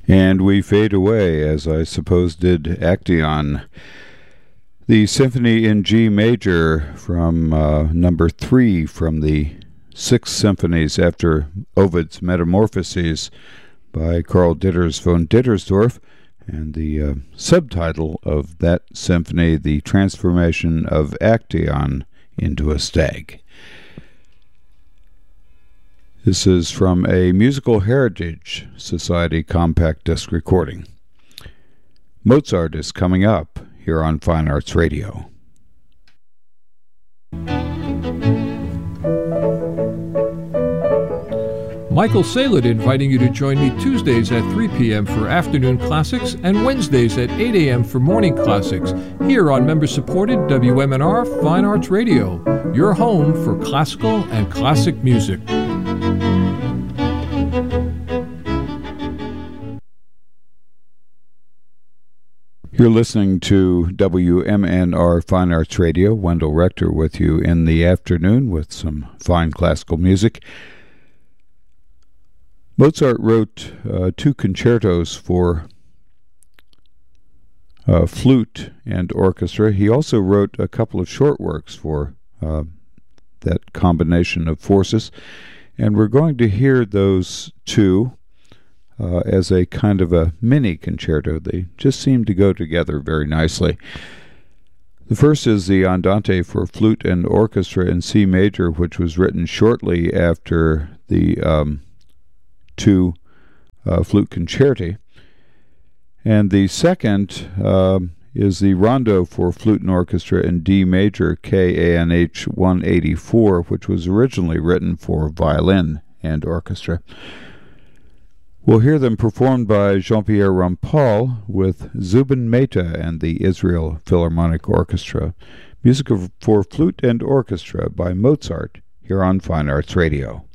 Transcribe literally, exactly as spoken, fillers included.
And we fade away, as I suppose did Actaeon. The Symphony in G Major from uh, number three from the Six Symphonies after Ovid's Metamorphoses by Karl Ditters von Dittersdorf, and the uh, subtitle of that symphony, The Transformation of Actaeon into a Stag. This is from a Musical Heritage Society compact disc recording. Mozart is coming up here on Fine Arts Radio. Michael Salid inviting you to join me Tuesdays at three p.m. for Afternoon Classics and Wednesdays at eight a.m. for Morning Classics here on member-supported W M N R Fine Arts Radio, your home for classical and classic music. You're listening to W M N R Fine Arts Radio. Wendell Rector with you in the afternoon with some fine classical music. Mozart wrote uh, two concertos for uh, flute and orchestra. He also wrote a couple of short works for uh, that combination of forces. And we're going to hear those two uh, as a kind of a mini concerto. They just seem to go together very nicely. The first is the Andante for flute and orchestra in C major, which was written shortly after the um, two uh, flute concerti. And the second uh, is the Rondo for flute and orchestra in D major, K A N H one eighty-four, which was originally written for violin and orchestra. We'll hear them performed by Jean-Pierre Rampal with Zubin Mehta and the Israel Philharmonic Orchestra. Music for flute and orchestra by Mozart here on Fine Arts Radio.